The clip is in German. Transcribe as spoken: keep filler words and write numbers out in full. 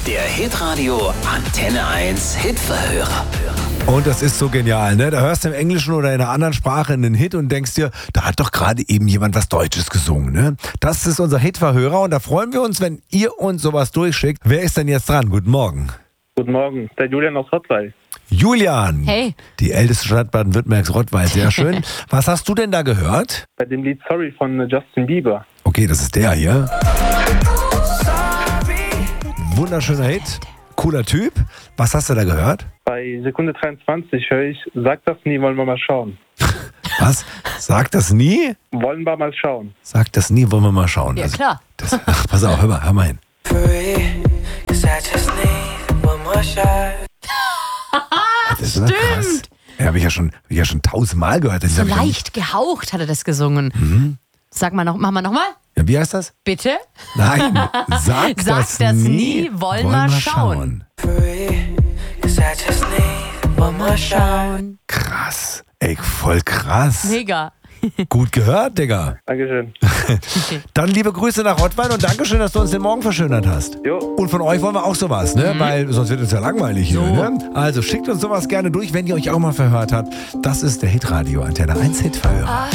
Der Hitradio Antenne eins Hitverhörer. Und das ist so genial, ne? Da hörst du im Englischen oder in einer anderen Sprache einen Hit und denkst dir, da hat doch gerade eben jemand was Deutsches gesungen, ne? Das ist unser Hitverhörer und da freuen wir uns, wenn ihr uns sowas durchschickt. Wer ist denn jetzt dran? Guten Morgen. Guten Morgen, der Julian aus Rottweil. Julian. Hey. Die älteste Stadt Baden-Württembergs, Rottweil, sehr schön. Was hast du denn da gehört? Bei dem Lied Sorry von Justin Bieber. Okay, das ist der hier. Wunderschöner Hit. Cooler Typ. Was hast du da gehört? Bei Sekunde dreiundzwanzig höre ich, sag das nie, wollen wir mal schauen. Was? Sag das nie? Wollen wir mal schauen. Sag das nie, wollen wir mal schauen. Ja, Also, klar. Das, ach, pass auf, hör mal, hör mal hin. Das ist Stimmt. krass. Ja, habe ich ja schon, hab ich ja schon tausendmal gehört. Das So hab ich noch nie- leicht gehaucht hat er das gesungen. Sag mal noch, machen wir nochmal. Ja, wie heißt das? Bitte? Nein, sag, Sag das, das nie. nie, wollen wir schauen. Schauen. Krass. Ey, voll krass. Mega. Gut gehört, Digga. Dankeschön. Dann liebe Grüße nach Rottweil und Dankeschön, dass du uns den Morgen verschönert hast. Jo. Und von euch wollen wir auch sowas, ne? Weil sonst wird uns ja langweilig hier, ne? Also schickt uns sowas gerne durch, wenn ihr euch auch mal verhört habt. Das ist der Hitradio Antenne eins Hitverhörer.